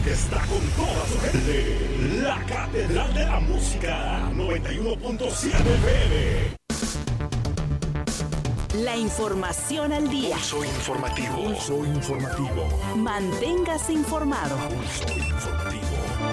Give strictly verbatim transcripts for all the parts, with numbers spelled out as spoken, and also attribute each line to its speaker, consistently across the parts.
Speaker 1: que está con toda su gente. La Catedral de la Música, noventa y uno punto siete F M.
Speaker 2: La información al día.
Speaker 1: Pulso informativo. Pulso informativo.
Speaker 2: Manténgase informado.
Speaker 1: Pulso informativo.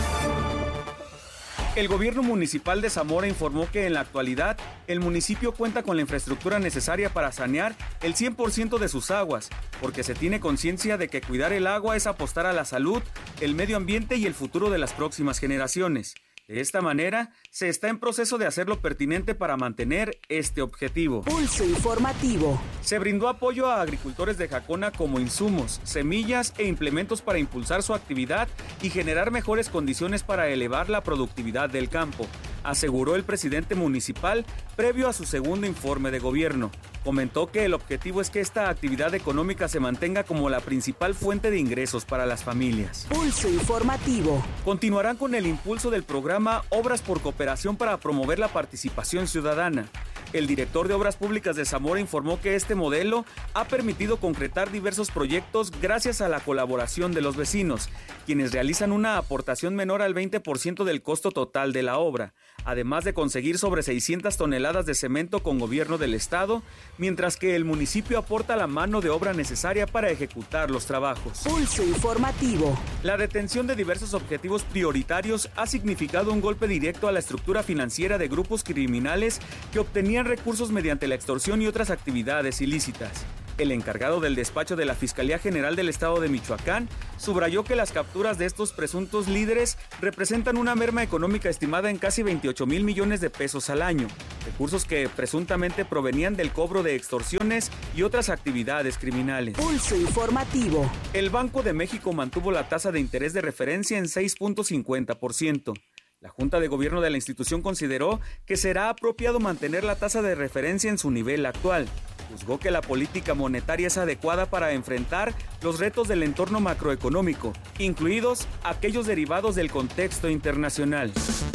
Speaker 3: El gobierno municipal de Zamora informó que en la actualidad el municipio cuenta con la infraestructura necesaria para sanear el cien por ciento de sus aguas, porque se tiene conciencia de que cuidar el agua es apostar a la salud, el medio ambiente y el futuro de las próximas generaciones. De esta manera, se está en proceso de hacer lo pertinente para mantener este objetivo.
Speaker 2: Pulso informativo.
Speaker 3: Se brindó apoyo a agricultores de Jacona como insumos, semillas e implementos para impulsar su actividad y generar mejores condiciones para elevar la productividad del campo, aseguró el presidente municipal previo a su segundo informe de gobierno. Comentó que el objetivo es que esta actividad económica se mantenga como la principal fuente de ingresos para las familias.
Speaker 2: Pulso informativo.
Speaker 3: Continuarán con el impulso del programa Obras por Cooperación para promover la participación ciudadana. El director de Obras Públicas de Zamora informó que este modelo ha permitido concretar diversos proyectos gracias a la colaboración de los vecinos, quienes realizan una aportación menor al veinte por ciento del costo total de la obra, además de conseguir sobre seiscientas toneladas de cemento con gobierno del estado, mientras que el municipio aporta la mano de obra necesaria para ejecutar los trabajos.
Speaker 2: Pulso informativo.
Speaker 3: La detención de diversos objetivos prioritarios ha significado un golpe directo a la estructura financiera de grupos criminales que obtenían recursos mediante la extorsión y otras actividades ilícitas. El encargado del despacho de la Fiscalía General del Estado de Michoacán subrayó que las capturas de estos presuntos líderes representan una merma económica estimada en casi veintiocho mil millones de pesos al año, recursos que presuntamente provenían del cobro de extorsiones y otras actividades criminales.
Speaker 2: Pulso informativo.
Speaker 3: El Banco de México mantuvo la tasa de interés de referencia en seis punto cincuenta por ciento. La Junta de Gobierno de la institución consideró que será apropiado mantener la tasa de referencia en su nivel actual. Juzgó que la política monetaria es adecuada para enfrentar los retos del entorno macroeconómico, incluidos aquellos derivados del contexto internacional.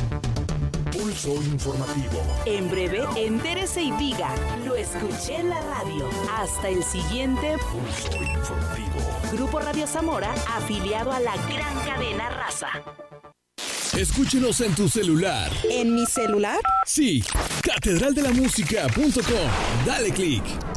Speaker 1: Pulso informativo.
Speaker 2: En breve, entérese y diga, lo escuché en la radio. Hasta el siguiente
Speaker 1: Pulso informativo.
Speaker 2: Grupo Radio Zamora, afiliado a la gran cadena Raza.
Speaker 4: Escúchenos en tu celular.
Speaker 5: ¿En mi celular?
Speaker 4: Sí, catedral de la música punto com. Dale click.